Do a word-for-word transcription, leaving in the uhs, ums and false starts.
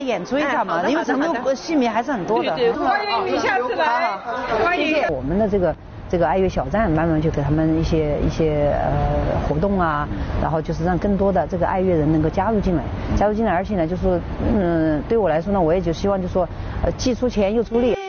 演出一下嘛，因为成都戏迷还是很多的。 对对，欢迎你下次来，欢迎。 我们的这个这个爱乐小站，慢慢就给他们一些一些呃活动啊，然后就是让更多的这个爱乐人能够加入进来，加入进来，而且呢，就是说，嗯，对我来说呢，我也就希望就说，呃，既出钱又出力。